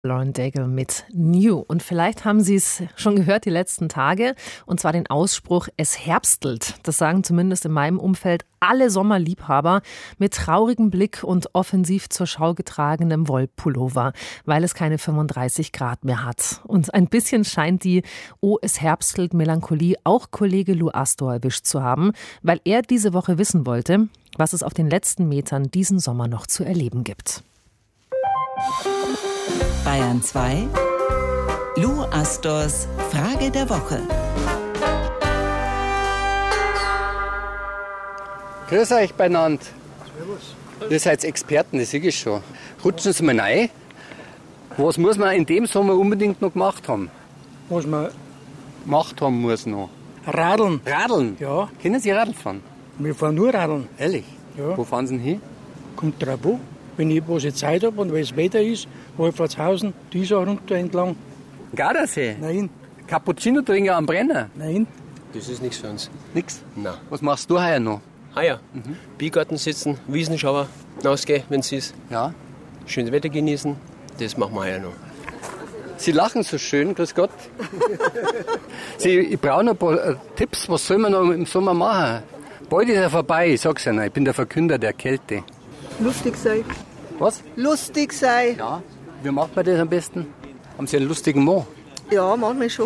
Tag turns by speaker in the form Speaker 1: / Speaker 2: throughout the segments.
Speaker 1: Lauren Daigle mit New. Und vielleicht haben Sie es schon gehört die letzten Tage, und zwar den Ausspruch, es herbstelt. Das sagen zumindest in meinem Umfeld alle Sommerliebhaber mit traurigem Blick und offensiv zur Schau getragenem Wollpullover, weil es keine 35 Grad mehr hat. Und ein bisschen scheint die "Oh, es herbstelt" Melancholie auch Kollege Lou Astor erwischt zu haben, weil er diese Woche wissen wollte, was es auf den letzten Metern diesen Sommer noch zu erleben gibt.
Speaker 2: Bayern 2, Lou Astors Frage der Woche.
Speaker 3: Grüß euch beieinander. Servus. Ihr seid Experten, das sehe ich schon. Rutschen Sie mal rein. Was muss man in dem Sommer unbedingt noch gemacht haben?
Speaker 4: Was man
Speaker 3: Gemacht haben muss noch.
Speaker 4: radeln.
Speaker 3: Radeln?
Speaker 4: Ja,
Speaker 3: Können Sie Radl fahren?
Speaker 4: wir fahren nur radeln.
Speaker 3: Ehrlich?
Speaker 4: Ja.
Speaker 3: Wo fahren Sie denn hin?
Speaker 4: Kommt drauf an. Wenn ich Zeit habe und wenn es Wetter ist, Wolfratshausen, die Isar runter entlang.
Speaker 3: Gardasee?
Speaker 4: Nein,
Speaker 3: Cappuccino trinken am Brenner?
Speaker 4: nein.
Speaker 5: Das ist nichts für uns.
Speaker 3: Nix?
Speaker 5: Nein.
Speaker 3: Was machst du heuer noch?
Speaker 5: Heuer. Biergarten sitzen, Wiesen schauen, rausgehen, wenn es ist.
Speaker 3: Ja.
Speaker 5: Schönes Wetter genießen. Das machen wir heuer noch.
Speaker 3: Sie lachen so schön, grüß Gott. Ich brauche noch ein paar Tipps, was soll man noch im Sommer machen? Bald ist er vorbei, ich sag's Ihnen, ich bin der Verkünder der Kälte.
Speaker 6: Lustig sein.
Speaker 3: Was?
Speaker 6: Lustig sein.
Speaker 3: Ja. Wie macht man das am besten? Haben Sie einen lustigen Mann?
Speaker 6: Ja, manchmal schon.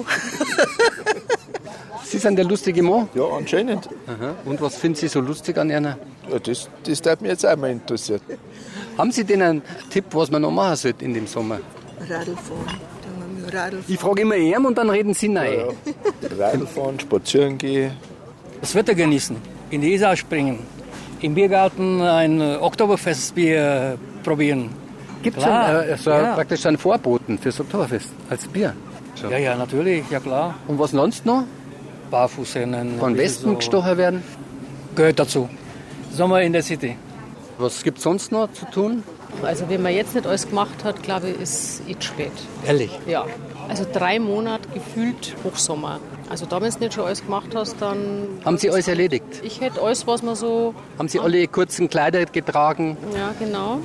Speaker 3: Sie sind der lustige Mann?
Speaker 7: Ja, anscheinend.
Speaker 3: Aha. Und was finden Sie so lustig an Ihnen?
Speaker 7: Ja, das darf mich jetzt auch mal interessieren.
Speaker 3: Haben Sie denn einen Tipp, was man noch machen sollte in dem Sommer?
Speaker 6: Radl fahren. Dann wir Radl fahren.
Speaker 3: Ich frage immer ihn und dann reden Sie rein.
Speaker 7: Ja. Radl fahren, spazieren gehen.
Speaker 8: Das Wetter genießen, in die Isar springen, im Biergarten ein Oktoberfestbier probieren.
Speaker 3: Gibt es
Speaker 8: Klar, ja.
Speaker 3: praktisch einen Vorboten fürs Oktoberfest als Bier? So.
Speaker 8: Ja, natürlich, ja klar.
Speaker 3: Und was sonst noch?
Speaker 8: Barfußrennen.
Speaker 3: Von Westen gestochen werden?
Speaker 8: Gehört dazu. Sommer in der City.
Speaker 3: Was gibt es sonst noch zu tun?
Speaker 9: Also wenn man jetzt nicht alles gemacht hat, glaube ich, ist es spät.
Speaker 3: Ehrlich?
Speaker 9: Ja, also 3 Monate gefühlt Hochsommer. Also da, wenn du nicht schon alles gemacht hast, dann...
Speaker 3: Haben Sie alles erledigt?
Speaker 9: Ich hätte alles, was man so...
Speaker 3: Haben Sie alle kurzen Kleider getragen?
Speaker 9: Ja, genau.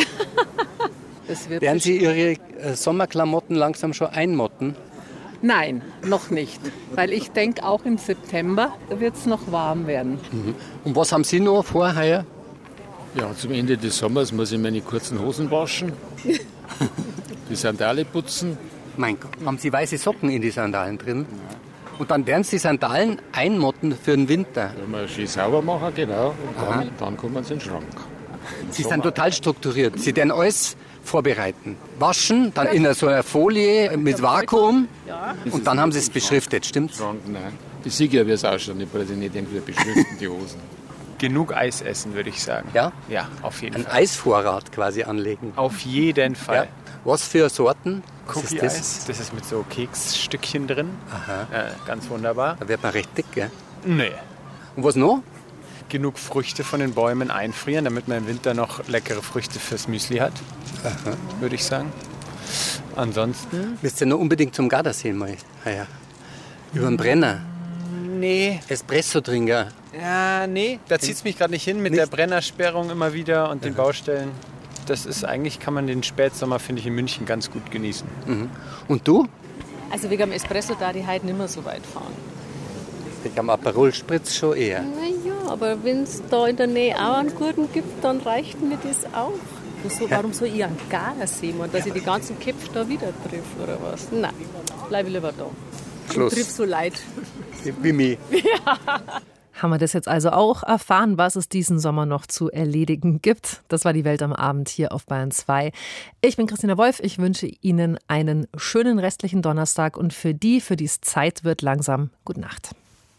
Speaker 3: Werden Sie Ihre Sommerklamotten langsam schon einmotten?
Speaker 10: Nein, noch nicht. Weil ich denke, auch im September wird es noch warm werden.
Speaker 3: Und was haben Sie noch vor heuer?
Speaker 11: Ja, zum Ende des Sommers muss ich meine kurzen Hosen waschen, die Sandale putzen.
Speaker 3: Mein Gott, haben Sie weiße Socken in die Sandalen drin? Und dann werden Sie die Sandalen einmotten für den Winter?
Speaker 11: Wenn wir schön sauber machen, genau, und dann kommen sie in den Schrank.
Speaker 3: Sie sind total strukturiert. Sie werden alles vorbereiten. Waschen, dann in so einer Folie mit Vakuum und dann haben Sie es beschriftet, stimmt's?
Speaker 11: Schrank, nein. Ich sehe ja, wie es ausschaut, ich brauche nicht entweder beschriften, die Hosen.
Speaker 12: Genug Eis essen, würde ich sagen.
Speaker 3: Ja?
Speaker 12: Ja, auf jeden
Speaker 3: Ein
Speaker 12: Fall.
Speaker 3: Eisvorrat quasi anlegen.
Speaker 12: Auf jeden Fall.
Speaker 3: Ja. Was für Sorten?
Speaker 12: Cookie-Eis, das ist mit so Keksstückchen drin.
Speaker 3: Aha.
Speaker 12: Ganz wunderbar.
Speaker 3: Da wird man recht dick, gell?
Speaker 12: Nee.
Speaker 3: Und was noch?
Speaker 12: Genug Früchte von den Bäumen einfrieren, damit man im Winter noch leckere Früchte fürs Müsli hat, würde ich sagen. Ansonsten...
Speaker 3: Müsst ihr noch unbedingt zum Gardasee mal heuer. Über den Brenner.
Speaker 12: Nee.
Speaker 3: Espresso-Trinker.
Speaker 12: Ja, nee. Da zieht es mich gerade nicht hin mit der Brennersperrung immer wieder und den Baustellen. Das ist eigentlich, kann man den Spätsommer, finde ich, in München ganz gut genießen.
Speaker 3: Und du?
Speaker 9: Also wegen dem Espresso da die halt nicht mehr so weit fahren.
Speaker 3: Ich am Aperol Spritz schon eher.
Speaker 9: Naja, aber wenn es da in der Nähe auch einen guten gibt, dann reicht mir das auch. So, warum soll ich einen Gardasee machen, dass ich die ganzen Köpfe da wieder treffe oder was? Nein, bleibe ich lieber da.
Speaker 3: Schluss.
Speaker 9: Ich triff so leid.
Speaker 3: Wie mich.
Speaker 1: Haben wir das jetzt also auch erfahren, was es diesen Sommer noch zu erledigen gibt? Das war die Welt am Abend hier auf Bayern 2. Ich bin Christina Wolf. Ich wünsche Ihnen einen schönen restlichen Donnerstag und für die es Zeit wird, langsam gute Nacht.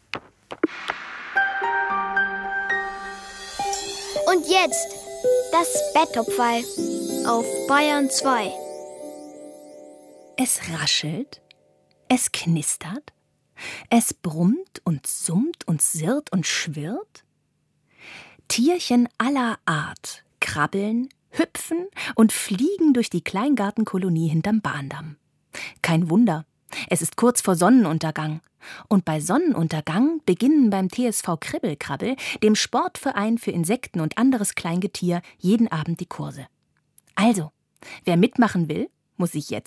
Speaker 13: Und jetzt das Betttopfei auf Bayern 2.
Speaker 14: Es raschelt, es knistert, es brummt und summt und sirrt und schwirrt. Tierchen aller Art krabbeln, hüpfen und fliegen durch die Kleingartenkolonie hinterm Bahndamm. Kein Wunder, es ist kurz vor Sonnenuntergang. Und bei Sonnenuntergang beginnen beim TSV Kribbelkrabbel, dem Sportverein für Insekten und anderes Kleingetier, jeden Abend die Kurse. Also, wer mitmachen will, muss sich jetzt